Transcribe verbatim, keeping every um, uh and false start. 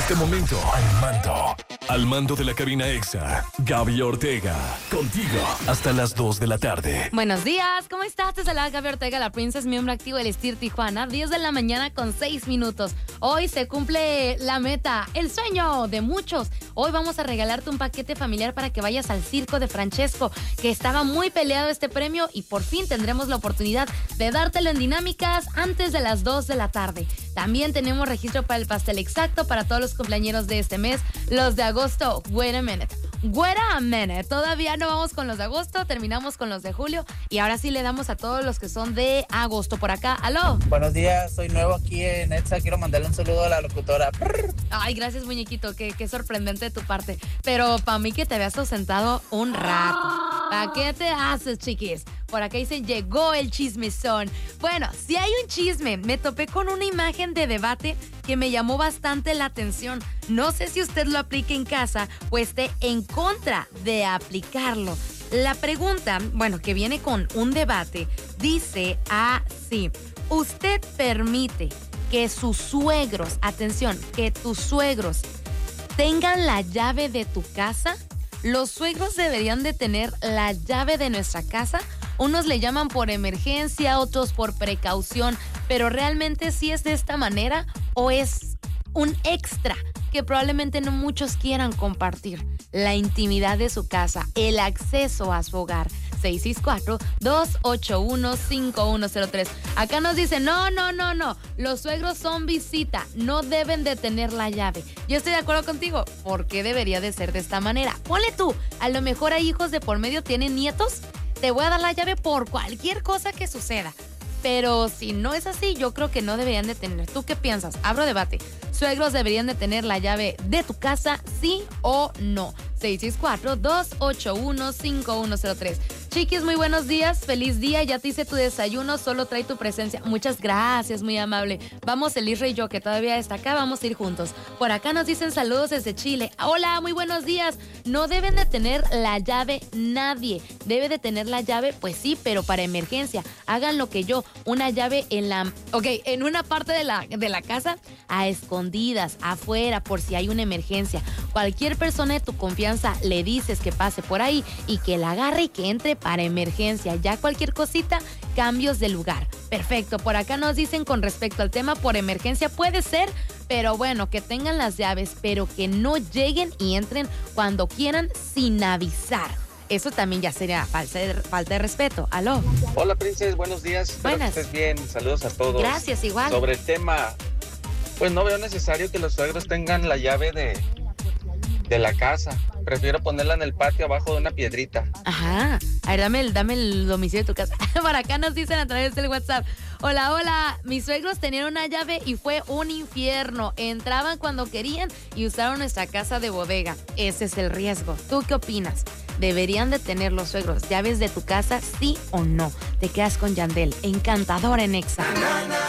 este momento, al mando, al mando de la cabina Exa, Gaby Ortega, contigo hasta las dos de la tarde. Buenos días, ¿cómo estás? Te saluda Gaby Ortega, la Princess, miembro activo del Estir Tijuana, diez de la mañana con seis minutos. Hoy se cumple la meta, el sueño de muchos. Hoy vamos a regalarte un paquete familiar para que vayas al Circo de Francesco, que estaba muy peleado este premio y por fin tendremos la oportunidad de dártelo en dinámicas antes de las dos de la tarde. También tenemos registro para el pastel exacto para todos los cumpleañeros de este mes, los de agosto. Wait a minute. Wait a minute. Todavía no vamos con los de agosto, terminamos con los de julio y ahora sí le damos a todos los que son de agosto por acá. ¿Aló? Buenos días, soy nuevo aquí en Exa, quiero mandarle un saludo a la locutora. Ay, gracias, muñequito, qué, qué sorprendente de tu parte. Pero para mí que te habías ausentado un rato. ¿Para qué te haces, chiquis? Por acá dice, llegó el chismezón. Bueno, si hay un chisme, me topé con una imagen de debate que me llamó bastante la atención. No sé si usted lo aplique en casa o esté en contra de aplicarlo. La pregunta, bueno, que viene con un debate, dice así. ¿Usted permite que sus suegros, atención, que tus suegros tengan la llave de tu casa? ¿Los suegros deberían de tener la llave de nuestra casa? Unos le llaman por emergencia, otros por precaución, pero ¿realmente sí es de esta manera o es un extra que probablemente no muchos quieran compartir? La intimidad de su casa, el acceso a su hogar. seis seis cuatro, dos ocho uno, cinco uno cero tres. Acá nos dicen, no, no, no, no. Los suegros son visita, no deben de tener la llave. Yo estoy de acuerdo contigo. ¿Por qué debería de ser de esta manera? Ponle tú, a lo mejor hay hijos de por medio, tienen nietos. Te voy a dar la llave por cualquier cosa que suceda. Pero si no es así, yo creo que no deberían de tener. ¿Tú qué piensas? Abro debate. ¿Suegros deberían de tener la llave de tu casa, sí o no? seis seis cuatro, dos ocho uno, cinco uno cero tres. Chiquis, muy buenos días, feliz día, ya te hice tu desayuno, solo trae tu presencia. Muchas gracias, muy amable. Vamos, el Isra y yo, que todavía está acá, vamos a ir juntos. Por acá nos dicen saludos desde Chile. Hola, muy buenos días. No deben de tener la llave nadie. Debe de tener la llave, pues sí, pero para emergencia. Hagan lo que yo, una llave en la... Ok, en una parte de la, de la casa, a escondidas, afuera, por si hay una emergencia. Cualquier persona de tu confianza le dices que pase por ahí y que la agarre y que entre para emergencia. Ya cualquier cosita, cambios de lugar. Perfecto, por acá nos dicen con respecto al tema por emergencia, puede ser, pero bueno, que tengan las llaves, pero que no lleguen y entren cuando quieran sin avisar. Eso también ya sería falta de, falta de respeto. ¿Aló? Hola, Princess, buenos días. Espero Buenas. que estés bien. Saludos a todos. Gracias, igual. Sobre el tema, pues no veo necesario que los suegros tengan la llave de, de la casa. Prefiero ponerla en el patio abajo de una piedrita. Ajá. A ver, dame el, dame el domicilio de tu casa. Por acá nos dicen a través del WhatsApp. Hola, hola. Mis suegros tenían una llave y fue un infierno. Entraban cuando querían y usaron nuestra casa de bodega. Ese es el riesgo. ¿Tú qué opinas? ¿Deberían de tener los suegros llaves de tu casa, sí o no? Te quedas con Yandel, encantadora en Exa.